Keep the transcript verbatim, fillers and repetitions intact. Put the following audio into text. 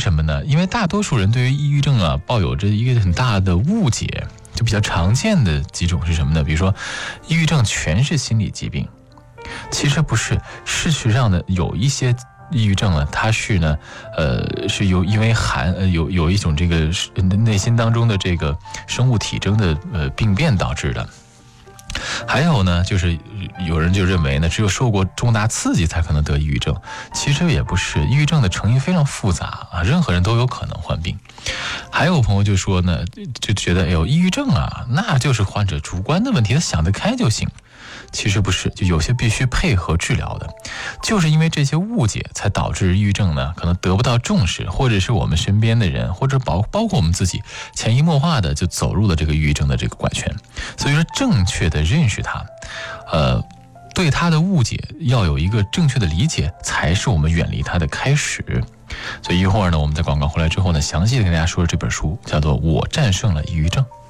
什么呢？因为大多数人对于抑郁症啊抱有着一个很大的误解，就比较常见的几种是什么呢？比如说，抑郁症全是心理疾病，其实不是。事实上呢，有一些抑郁症呢，它是呢，呃，是有因为含呃有有一种这个内心当中的这个生物体征的呃病变导致的。还有呢，就是有人就认为呢，只有受过重大刺激才可能得抑郁症，其实也不是。抑郁症的成因非常复杂啊，任何人都有可能患病。还有朋友就说呢，就觉得哎呦，抑郁症啊，那就是患者主观的问题，他想得开就行。其实不是，就有些必须配合治疗的，就是因为这些误解才导致抑郁症呢可能得不到重视，或者是我们身边的人，或者包包括我们自己潜移默化的就走入了这个抑郁症的这个怪圈。所以说正确的认识它，呃对它的误解要有一个正确的理解，才是我们远离它的开始。所以一会儿呢，我们在广告回来之后呢，详细的跟大家说这本书叫做《我战胜了抑郁症》。